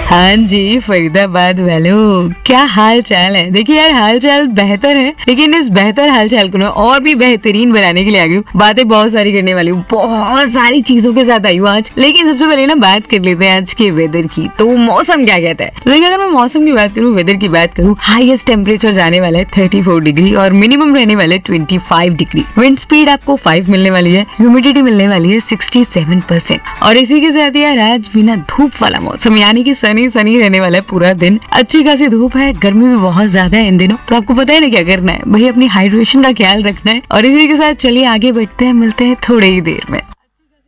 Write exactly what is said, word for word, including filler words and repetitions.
हाँ जी फरीदाबाद वालों, क्या हाल चाल है। देखिए यार, हाल चाल बेहतर है, लेकिन इस बेहतर हाल चाल को और भी बेहतरीन बनाने के लिए आ गई हूँ। बातें बहुत सारी करने वाली हूँ, बहुत सारी चीजों के साथ आई हूँ आज। लेकिन सबसे पहले ना बात कर लेते हैं आज के वेदर की। तो मौसम क्या कहता है। तो देखिए, अगर मैं मौसम की बात करूँ, वेदर की बात करूँ, हाईएस्ट टेम्परेचर जाने वाला है थर्टी फोर डिग्री और मिनिमम रहने वाले twenty five degree. Wind speed आपको फाइव मिलने वाली है, ह्यूमिडिटी मिलने वाली है सिक्सटी सेवन परसेंट। और इसी के साथ यार आज बिना धूप वाला मौसम, यानी कि सनी सनी रहने वाला है पूरा दिन। अच्छी खासी धूप है, गर्मी भी बहुत ज्यादा है इन दिनों। तो आपको पता है ना क्या करना है भाई, अपनी हाइड्रेशन का ख्याल रखना है। और इसी के साथ चलिए आगे बढ़ते हैं, मिलते हैं थोड़ी ही देर में।